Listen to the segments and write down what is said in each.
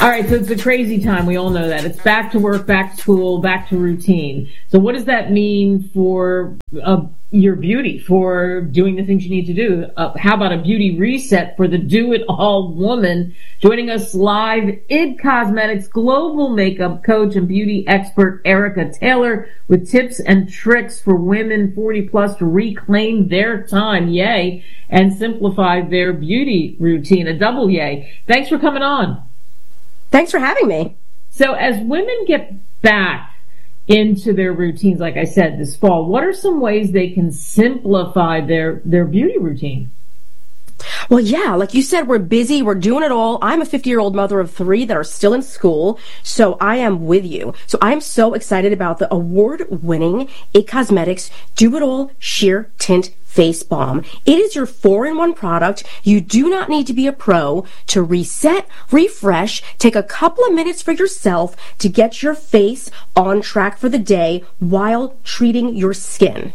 All right, so it's a crazy time. We all know that. It's back to work, back to school, back to routine. So what does that mean for your beauty, for doing the things you need to do? How about a beauty reset for the do-it-all woman? Joining us live, IT Cosmetics global makeup coach and beauty expert Erica Taylor with tips and tricks for women 40 plus to reclaim their time, yay, and simplify their beauty routine, a double yay. Thanks for coming on. Thanks for having me. So as women get back into their routines, like I said, this fall, what are some ways they can simplify their beauty routine? Well, yeah, like you said, we're busy. We're doing it all. I'm a 50-year-old mother of 3 that are still in school, so I am with you. So I'm so excited about the award-winning IT Cosmetics Do It All Sheer Tint Face Balm. It is your 4-in-1 product. You do not need to be a pro to reset, refresh, take a couple of minutes for yourself to get your face on track for the day while treating your skin.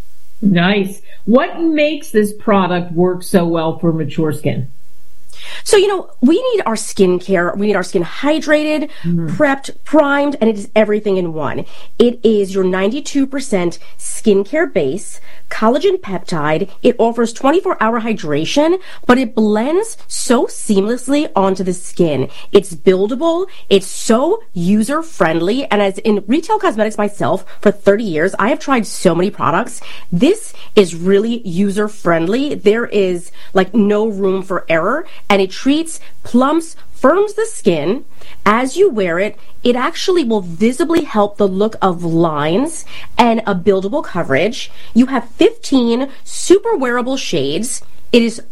Nice. What makes this product work so well for mature skin? So, we need our skincare. We need our skin hydrated, prepped, primed, and it is everything in one. It is your 92% skincare base, collagen peptide. It offers 24-hour hydration, but it blends so seamlessly onto the skin. It's buildable. It's so user-friendly. And as in retail cosmetics myself for 30 years, I have tried so many products. This is really user-friendly. There is no room for error. And it treats, plumps, firms the skin. As you wear it, it actually will visibly help the look of lines and a buildable coverage. You have 15 super wearable shades. It is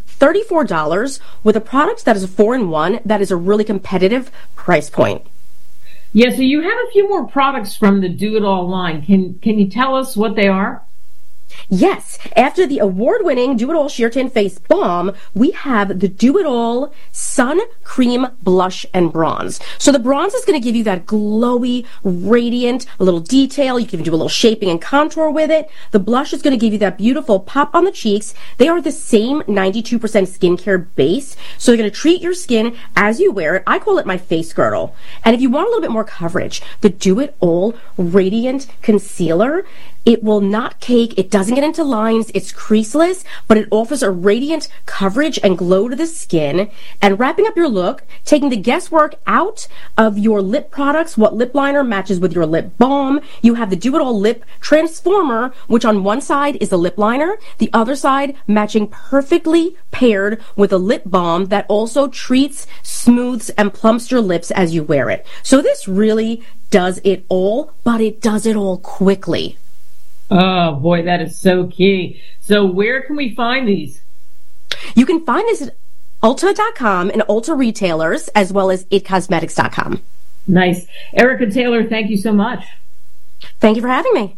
$34 with a product that is a 4-in-1 that is a really competitive price point. Yeah, so you have a few more products from the Do It All line. Can you tell us what they are? Yes. After the award-winning Do It All Sheer Tint Face Balm, we have the Do It All Sun Cream Blush and Bronze. So the bronze is going to give you that glowy, radiant, a little detail. You can do a little shaping and contour with it. The blush is going to give you that beautiful pop on the cheeks. They are the same 92% skincare base. So they're going to treat your skin as you wear it. I call it my face girdle. And if you want a little bit more coverage, the Do It All Radiant Concealer, it will not cake. It doesn't get into lines. It's creaseless, but it offers a radiant coverage and glow to the skin. And wrapping up your look, taking the guesswork out of your lip products, what lip liner matches with your lip balm. You have the Do It All Lip Transformer, which on one side is the lip liner, the other side matching perfectly paired with a lip balm that also treats, smooths, and plumps your lips as you wear it. So this really does it all, but it does it all quickly. Oh, boy, that is so key. So where can we find these? You can find this at Ulta.com and Ulta retailers, as well as itcosmetics.com. Nice. Erica Taylor, thank you so much. Thank you for having me.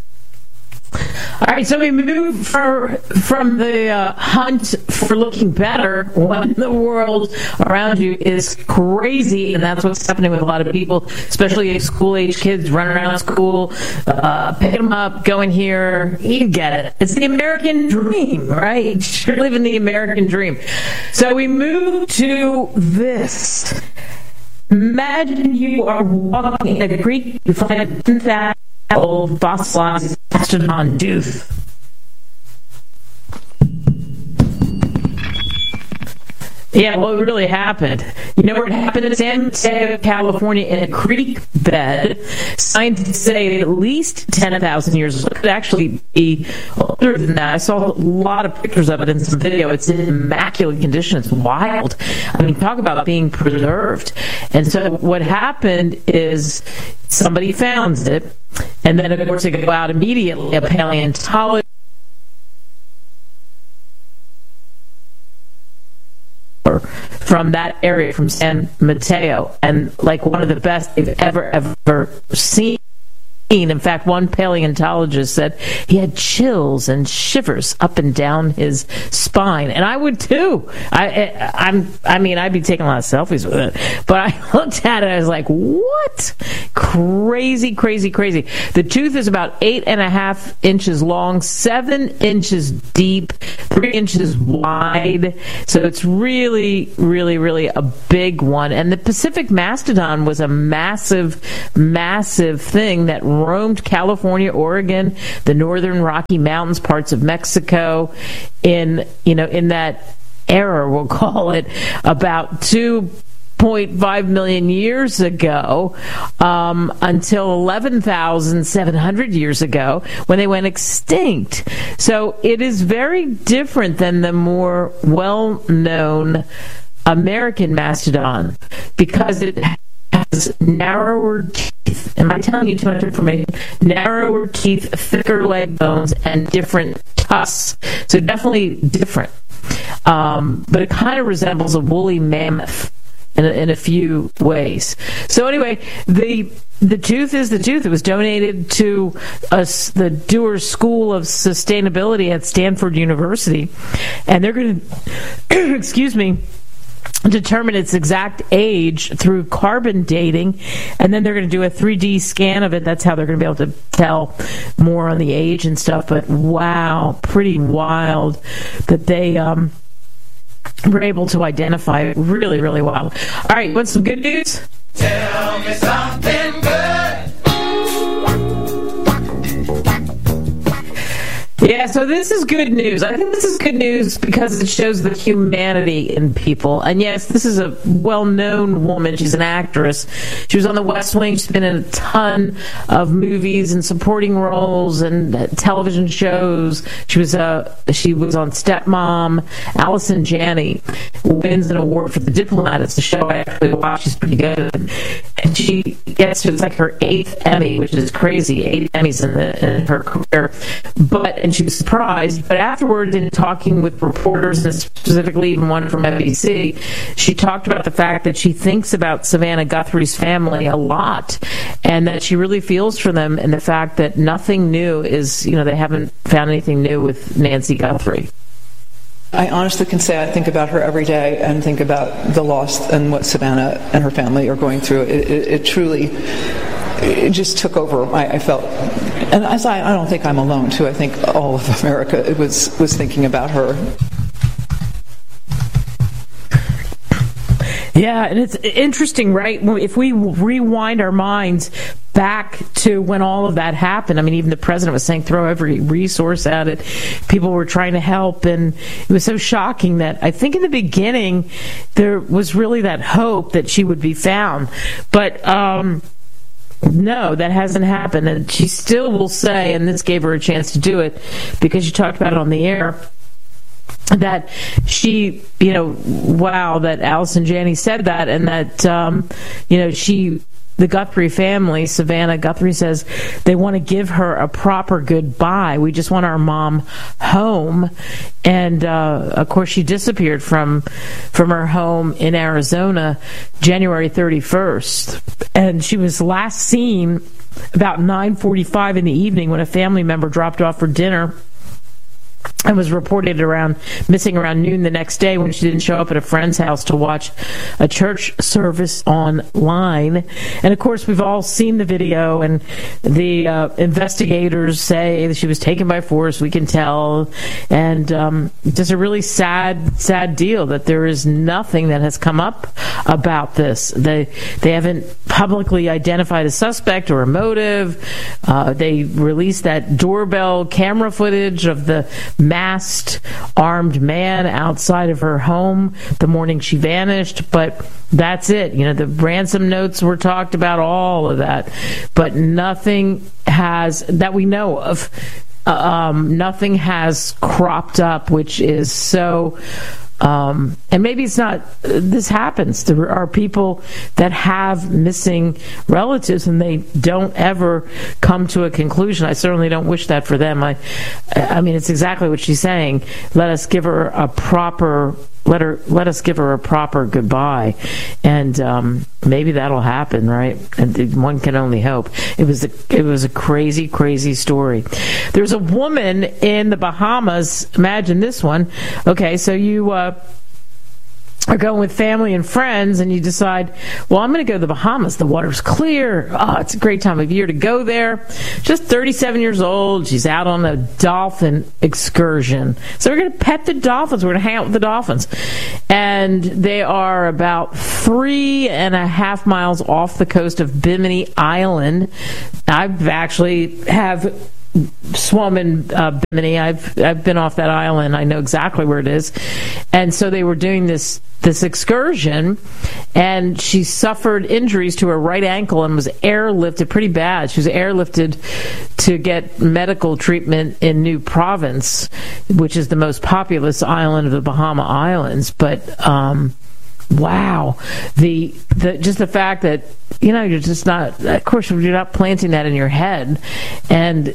All right, so we move from the hunt for looking better when the world around you is crazy, and that's what's happening with a lot of people, especially school-age kids running around school, picking them up, going here. You get it. It's the American dream, right? You're living the American dream. So we move to this. Imagine you are walking in a creek, you find a 10,000-old fossilized mastodon tooth. Yeah, well, it really happened. You know where it happened? In San Mateo, California, in a creek bed. Scientists say at least 10,000 years. It could actually be older than that. I saw a lot of pictures of it in some video. It's in immaculate condition. It's wild. I mean, talk about being preserved. And so what happened is somebody found it, and then, of course, they go out immediately. A paleontologist from that area, from San Mateo, and one of the best they've ever seen. In fact, one paleontologist said he had chills and shivers up and down his spine, and I would too. I mean, I'd be taking a lot of selfies with it, but I looked at it, I was like, what? Crazy, crazy, crazy. The tooth is about 8.5 inches long, 7 inches deep, 3 inches wide, so it's really, really, really a big one. And the Pacific mastodon was a massive, massive thing that roamed California, Oregon, the northern Rocky Mountains, parts of Mexico, in that era, we'll call it, about 2.5 million years ago, until 11,700 years ago when they went extinct. So it is very different than the more well-known American mastodon because it has narrower teeth. Am I telling you too much information? Narrower teeth, thicker leg bones, and different tusks. So definitely different. But it kind of resembles a woolly mammoth in a few ways. So anyway, the tooth is the tooth. It was donated to the Dewar School of Sustainability at Stanford University, and they're going to, excuse me, determine its exact age through carbon dating, and then they're going to do a 3D scan of it. That's how they're going to be able to tell more on the age and stuff. But wow, pretty wild that they were able to identify it. Really, really wild. All right, want some good news? Tell me something good. Yeah, so this is good news. I think this is good news because it shows the humanity in people. And yes, this is a well-known woman. She's an actress. She was on The West Wing. She's been in a ton of movies and supporting roles and television shows. She was on Stepmom. Allison Janney wins an award for The Diplomat. It's a show I actually watch. She's pretty good. And she gets to, it's like her 8th Emmy, which is crazy. 8 Emmys in her career. And she was surprised, but afterwards, in talking with reporters, and specifically even one from NBC, she talked about the fact that she thinks about Savannah Guthrie's family a lot, and that she really feels for them, and the fact that nothing new is, they haven't found anything new with Nancy Guthrie. I honestly can say I think about her every day and think about the loss and what Savannah and her family are going through. It truly... It just took over. I felt, and as I don't think I'm alone too. I think all of America was thinking about her. Yeah, and it's interesting, right? If we rewind our minds back to when all of that happened, I mean, even the president was saying throw every resource at it. People were trying to help, and it was so shocking that I think in the beginning there was really that hope that she would be found. But no, that hasn't happened, and she still will say, and this gave her a chance to do it because she talked about it on the air, that she, that Allison Janney said that, and that, the Guthrie family, Savannah Guthrie, says they want to give her a proper goodbye. We just want our mom home. And, of course, she disappeared from her home in Arizona January 31st. And she was last seen about 9:45 in the evening when a family member dropped off for dinner, and was reported missing around noon the next day when she didn't show up at a friend's house to watch a church service online. And of course, we've all seen the video, and the investigators say that she was taken by force. We can tell, and just a really sad deal that there is nothing that has come up about this. They haven't publicly identified a suspect or a motive. They released that doorbell camera footage of the masked armed man outside of her home the morning she vanished, but that's it. The ransom notes were talked about, all of that, but nothing has, that we know of, nothing has cropped up, which is so and maybe it's not, this happens. There are people that have missing relatives and they don't ever come to a conclusion. I certainly don't wish that for them. I mean, it's exactly what she's saying. Let us give her a proper let us give her a proper goodbye, and maybe that'll happen, right? And one can only hope. It was a crazy, crazy story. There's a woman in the Bahamas. Imagine this one. Okay, so you are going with family and friends, and you decide, well, I'm going to go to the Bahamas. The water's clear. Oh, it's a great time of year to go there. Just 37 years old. She's out on a dolphin excursion. So we're going to pet the dolphins. We're going to hang out with the dolphins. And they are about 3.5 miles off the coast of Bimini Island. I've actually have swum in Bimini. I've been off that island. I know exactly where it is. And so they were doing this excursion, and she suffered injuries to her right ankle and was airlifted pretty bad. She was airlifted to get medical treatment in New Province, which is the most populous island of the Bahama Islands. But wow, just the fact that, you know, you're just not, of course, you're not planting that in your head. And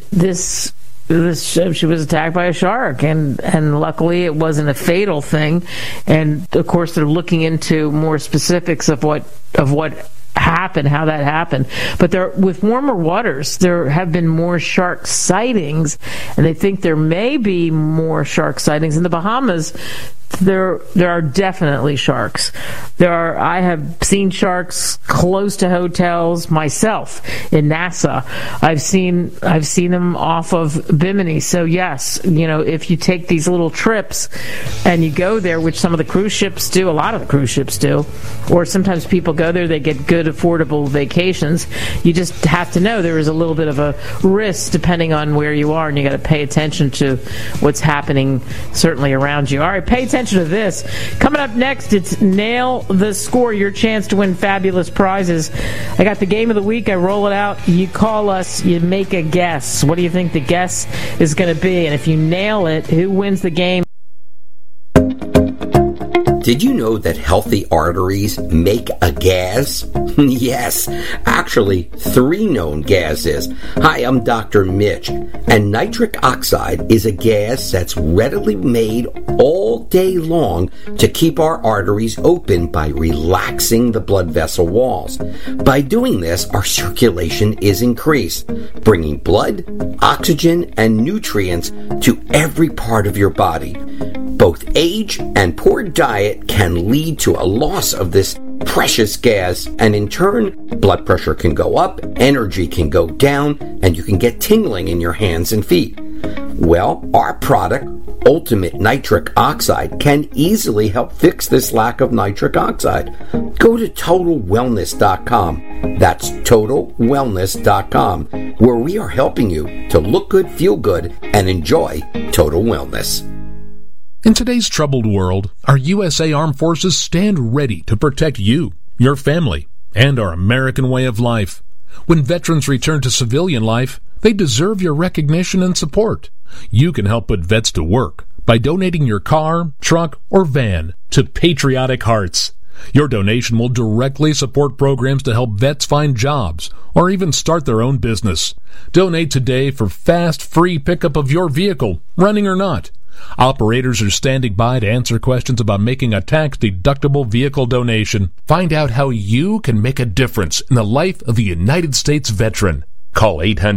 she was attacked by a shark, and luckily it wasn't a fatal thing. And of course, they're looking into more specifics of what happened, how that happened. But with warmer waters, there have been more shark sightings, and they think there may be more shark sightings in the Bahamas. There are definitely sharks. I have seen sharks close to hotels myself in Nassau. I've seen them off of Bimini. So yes, you know, if you take these little trips and you go there, which some of the cruise ships do, a lot of the cruise ships do, or sometimes people go there, they get good affordable vacations. You just have to know there is a little bit of a risk depending on where you are, and you got to pay attention to what's happening certainly around you. All right, pay attention to this. Coming up next, it's Nail the Score, your chance to win fabulous prizes. I got the game of the week. I roll it out. You call us. You make a guess. What do you think the guess is going to be? And if you nail it, who wins the game? Did you know that healthy arteries make a gas? Yes, actually 3 known gases. Hi, I'm Dr. Mitch, and nitric oxide is a gas that's readily made all day long to keep our arteries open by relaxing the blood vessel walls. By doing this, our circulation is increased, bringing blood, oxygen, and nutrients to every part of your body. Both age and poor diet can lead to a loss of this precious gas, and in turn, blood pressure can go up, energy can go down, and you can get tingling in your hands and feet. Well, our product, Ultimate Nitric Oxide, can easily help fix this lack of nitric oxide. Go to TotalWellness.com. That's TotalWellness.com, where we are helping you to look good, feel good, and enjoy total wellness. In today's troubled world, our USA Armed Forces stand ready to protect you, your family, and our American way of life. When veterans return to civilian life, they deserve your recognition and support. You can help put vets to work by donating your car, truck, or van to Patriotic Hearts. Your donation will directly support programs to help vets find jobs or even start their own business. Donate today for fast, free pickup of your vehicle, running or not. Operators are standing by to answer questions about making a tax-deductible vehicle donation. Find out how you can make a difference in the life of a United States veteran. Call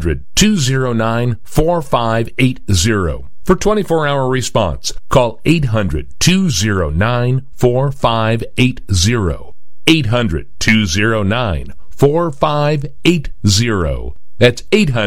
800-209-4580 for 24-hour response. Call 800-209-4580. 800-209-4580. That's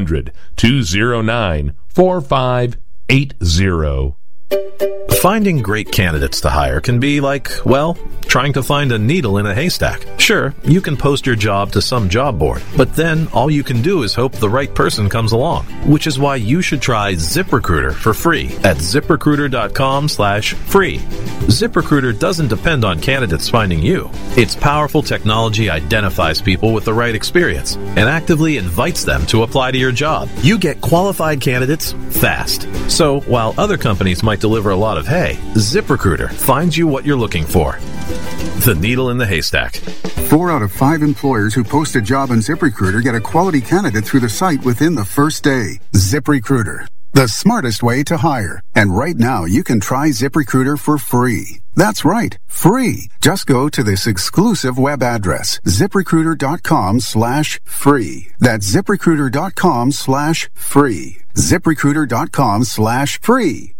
800-209-4580. Finding great candidates to hire can be like, well, trying to find a needle in a haystack. Sure, you can post your job to some job board, but then all you can do is hope the right person comes along, which is why you should try ZipRecruiter for free at ZipRecruiter.com/free. ZipRecruiter doesn't depend on candidates finding you. Its powerful technology identifies people with the right experience and actively invites them to apply to your job. You get qualified candidates fast. So while other companies might deliver a lot of hay, ZipRecruiter finds you what you're looking for. The needle in the haystack. 4 out of 5 employers who post a job on ZipRecruiter get a quality candidate through the site within the first day. ZipRecruiter, the smartest way to hire. And right now, you can try ZipRecruiter for free. That's right, free. Just go to this exclusive web address, ZipRecruiter.com/free. That's ZipRecruiter.com/free. ZipRecruiter.com/free.